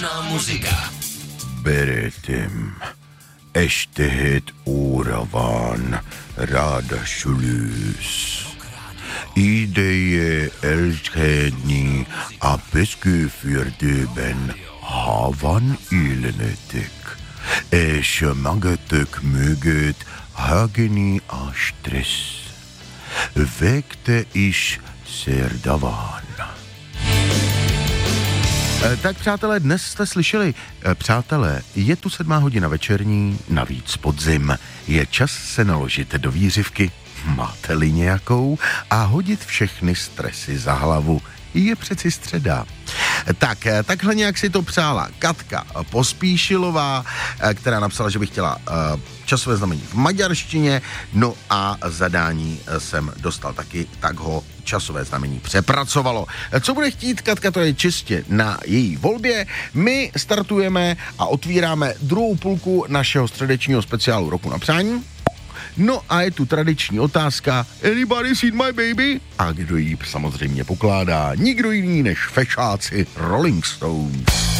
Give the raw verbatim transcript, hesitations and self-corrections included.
Na muzika. Berättem. Eştehet uğravan radasülüs. Ideje älskeni a peskyfyrdöben havan ilnetik. Esche magetek mögöt hageni a stress. Vekte ish serdavan. Tak přátelé, dnes jste slyšeli, přátelé, je tu sedmá hodina večerní, navíc podzim, je čas se naložit do vířivky, máte-li nějakou, a hodit všechny stresy za hlavu, je přeci středa. Tak, takhle nějak si to přála Katka Pospíšilová, která napsala, že by chtěla časové znamení v maďarštině, no a zadání jsem dostal taky, tak ho časové znamení přepracovalo. Co bude chtít Katka, to je čistě na její volbě. My startujeme a otvíráme druhou půlku našeho středečního speciálu Roku na přání. No a je tu tradiční otázka Anybody seen my baby? A kdo ji samozřejmě pokládá? Nikdo jiný než fešáci Rolling Stones.